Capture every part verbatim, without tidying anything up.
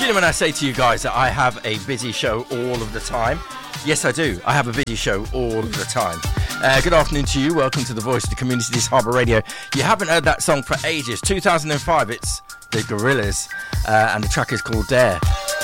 Do you know when I say to you guys that I have a busy show all of the time? Yes, I do. I have a busy show all of the time. Uh, good afternoon to you. Welcome to the Voice of the Community, this Harbour Radio. You haven't heard that song for ages. two thousand five, it's the Gorillaz, uh, and the track is called Dare.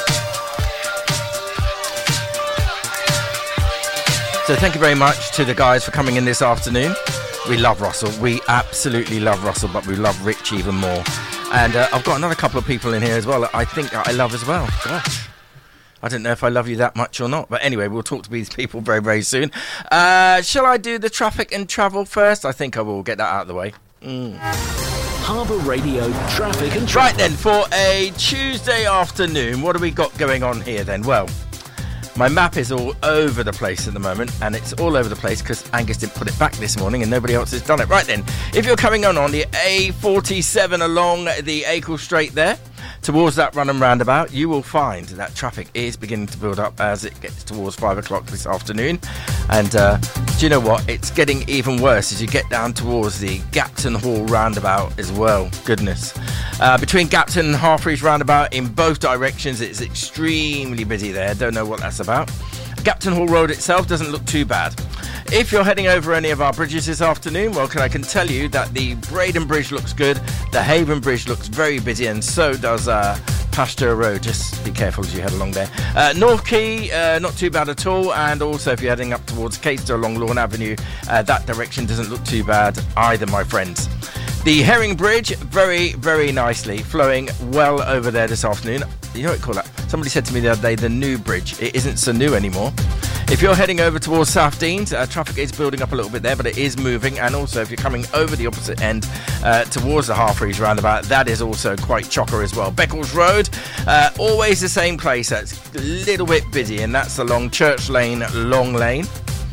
So thank you very much to the guys for coming in this afternoon. We love Russell. We absolutely love Russell, but we love Rich even more. And uh, I've got another couple of people in here as well that I think I love as well. Gosh, I don't know if I love you that much or not. But anyway, we'll talk to these people very, very soon. Uh, shall I do the traffic and travel first? I think I will get that out of the way. Mm. Harbour Radio traffic and travel. Right then, for a Tuesday afternoon, what do we got going on here then? Well, my map is all over the place at the moment, and it's all over the place because Angus didn't put it back this morning and nobody else has done it. Right then, if you're coming on on the A forty-seven along the Acle Straight there, towards that run and roundabout, you will find that traffic is beginning to build up as it gets towards five o'clock this afternoon. And uh, do you know what? It's getting even worse as you get down towards the Gapton Hall roundabout as well. Goodness. Uh, between Gapton and Harfreys roundabout in both directions, it's extremely busy there. Don't know what that's about. Gapton Hall Road itself doesn't look too bad. If you're heading over any of our bridges this afternoon, well, can I can tell you that the Braden Bridge looks good, the Haven Bridge looks very busy, and so does uh, Pasteur Road. Just be careful as you head along there. Uh, North Quay, uh, not too bad at all, and also if you're heading up towards Caister along Lawn Avenue, uh, that direction doesn't look too bad either, my friends. The Herring Bridge, very, very nicely, flowing well over there this afternoon. You know what I call that? Somebody said to me the other day, the new bridge. It isn't so new anymore. If you're heading over towards South Deans, uh, traffic is building up a little bit there, but it is moving. And also, if you're coming over the opposite end uh, towards the Harfreys roundabout, that is also quite chocker as well. Beccles Road, uh, always the same place. That's a little bit busy, and that's along Church Lane, Long Lane.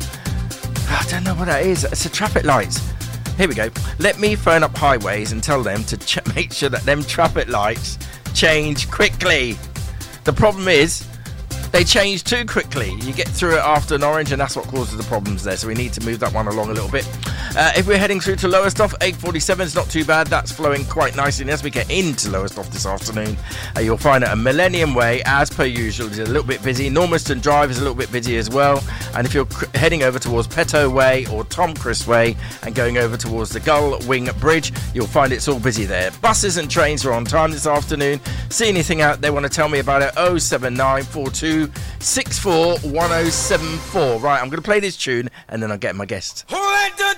I don't know what that is. It's the traffic lights. Here we go. Let me phone up Highways and tell them to ch- make sure that them traffic lights change quickly. The problem is, they change too quickly. You get through it after an orange, and that's what causes the problems there. So we need to move that one along a little bit. Uh, if we're heading through to Lowestoft, eight forty-seven is not too bad. That's flowing quite nicely. And as we get into Lowestoft this afternoon, uh, you'll find that a Millennium Way, as per usual, is a little bit busy. Normanston Drive is a little bit busy as well. And if you're cr- heading over towards Petto Way or Tom Chris Way and going over towards the Gull Wing Bridge, you'll find it's all busy there. Buses and trains are on time this afternoon. See anything out there, want to tell me about it? oh seven nine four two six four one oh seven four. Right, I'm going to play this tune and then I'll get my guest. Who let the